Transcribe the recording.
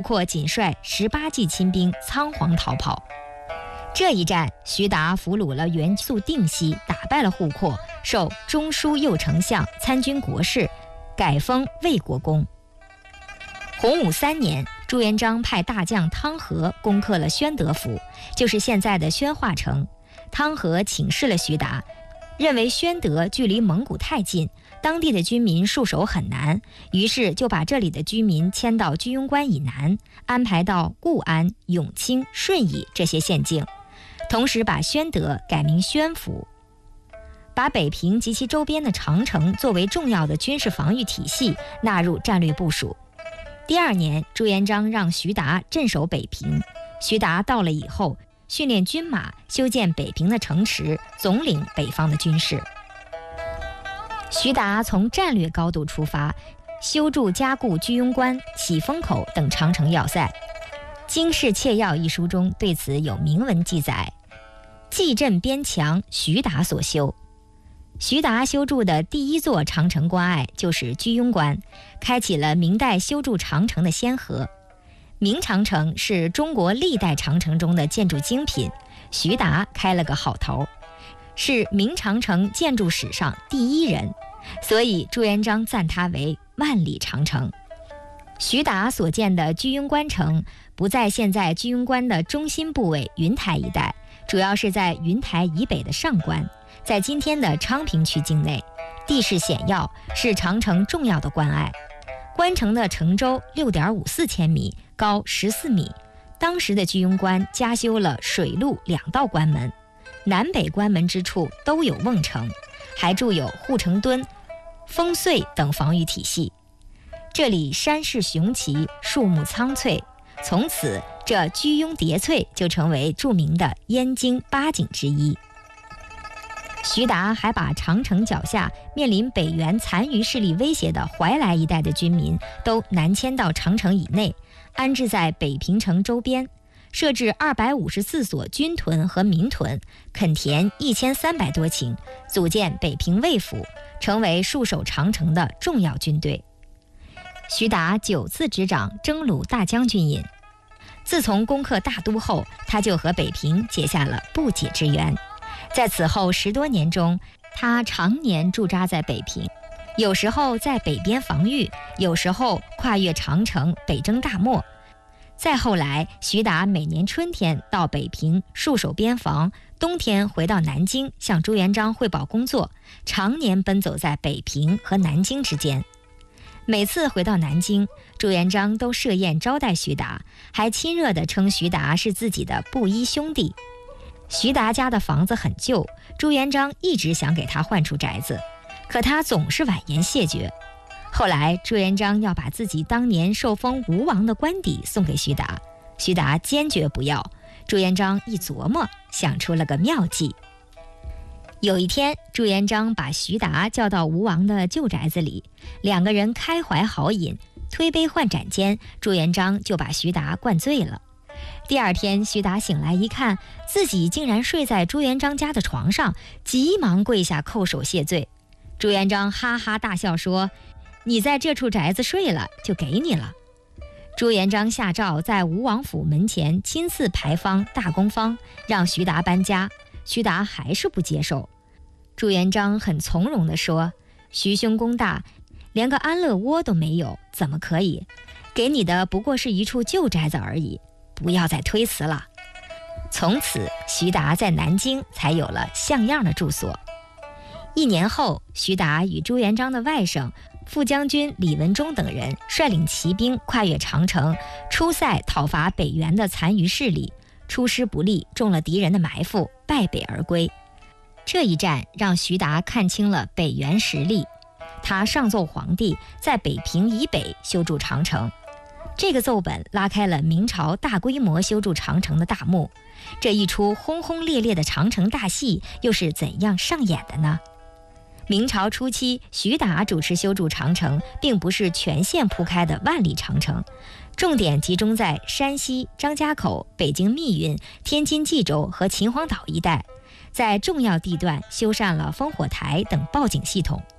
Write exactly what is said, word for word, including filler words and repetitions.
阔仅率十八骑亲兵仓皇逃跑。这一战，徐达俘虏了元素定西，打败了户阔，授中书右丞相、参军国事，改封魏国公。洪武三年，朱元璋派大将汤和攻克了宣德府，就是现在的宣化城。汤和请示了徐达，认为宣德距离蒙古太近，当地的军民戍守很难，于是就把这里的居民迁到居庸关以南，安排到固安、永清、顺义这些县境，同时把宣德改名宣府，把北平及其周边的长城作为重要的军事防御体系纳入战略部署。第二年，朱元璋让徐达镇守北平，徐达到了以后，训练军马，修建北平的城池，总领北方的军事。徐达从战略高度出发，修筑加固居庸关、起风口等长城要塞。《经世切要》一书中对此有明文记载：蓟镇边墙，徐达所修。徐达修筑的第一座长城关隘就是居庸关，开启了明代修筑长城的先河。明长城是中国历代长城中的建筑精品，徐达开了个好头，是明长城建筑史上第一人，所以朱元璋赞他为万里长城。徐达所建的居庸关城不在现在居庸关的中心部位云台一带，主要是在云台以北的上关，在今天的昌平区境内，地势险要，是长城重要的关隘。关城的城周 六点五四千米，高十四米。当时的居庸关加修了水陆两道关门，南北关门之处都有瓮城，还筑有护城墩、烽燧等防御体系。这里山势雄奇，树木苍翠，从此这居庸叠翠就成为著名的燕京八景之一。徐达还把长城脚下面临北元残余势力威胁的怀来一带的军民都南迁到长城以内，安置在北平城周边，设置二百五十四所军屯和民屯，垦田一千三百多顷，组建北平卫府，成为戍守长城的重要军队。徐达九次执掌征虏大将军印，自从攻克大都后，他就和北平结下了不解之缘。在此后十多年中，他常年驻扎在北平，有时候在北边防御，有时候跨越长城北征大漠。再后来，徐达每年春天到北平戍守边防，冬天回到南京向朱元璋汇报工作，常年奔走在北平和南京之间。每次回到南京，朱元璋都设宴招待徐达，还亲热地称徐达是自己的布衣兄弟。徐达家的房子很旧，朱元璋一直想给他换出宅子，可他总是婉言谢绝。后来朱元璋要把自己当年受封吴王的官邸送给徐达，徐达坚决不要。朱元璋一琢磨，想出了个妙计。有一天，朱元璋把徐达叫到吴王的旧宅子里，两个人开怀豪饮，推杯换盏间，朱元璋就把徐达灌醉了。第二天，徐达醒来一看，自己竟然睡在朱元璋家的床上，急忙跪下叩首谢罪。朱元璋哈哈大笑说：“你在这处宅子睡了，就给你了。”朱元璋下诏在吴王府门前亲自牌坊大公方，让徐达搬家。徐达还是不接受。朱元璋很从容地说：“徐兄功大，连个安乐窝都没有，怎么可以？给你的不过是一处旧宅子而已，不要再推辞了。”从此，徐达在南京才有了像样的住所。一年后，徐达与朱元璋的外甥副将军李文忠等人率领骑兵跨越长城，出塞讨伐北元的残余势力，出师不利，中了敌人的埋伏，败北而归。这一战让徐达看清了北元实力，他上奏皇帝在北平以北修筑长城。这个奏本拉开了明朝大规模修筑长城的大幕。这一出轰轰烈烈的长城大戏又是怎样上演的呢？明朝初期，徐达主持修筑长城，并不是全线铺开的万里长城，重点集中在山西张家口、北京密云、天津冀州和秦皇岛一带，在重要地段修缮了烽火台等报警系统。